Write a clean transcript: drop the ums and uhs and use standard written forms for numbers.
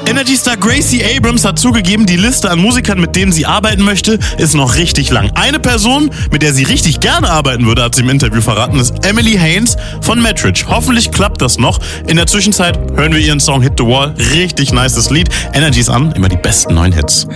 Energy-Star Gracie Abrams hat zugegeben, die Liste an Musikern, mit denen sie arbeiten möchte, ist noch richtig lang. Eine Person, mit der sie richtig gerne arbeiten würde, hat sie im Interview verraten, ist Emily Haines von Mettridge. Hoffentlich klappt das noch. In der Zwischenzeit hören wir ihren Song Hit the Wall. Richtig nices Lied. Energy ist an, immer die besten neuen Hits.